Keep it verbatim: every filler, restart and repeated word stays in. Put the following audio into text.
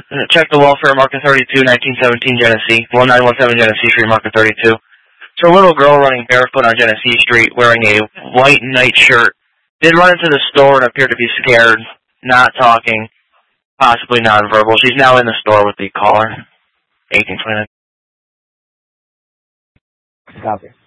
check the welfare, marker thirty-two, nineteen seventeen Genesee, one nine one seven Genesee Street, marker thirty-two. So a little girl running barefoot on Genesee Street wearing a white nightshirt did run into the store and appeared to be scared, not talking, possibly nonverbal. She's now in the store with the caller. eighteen twenty-nine. Copy.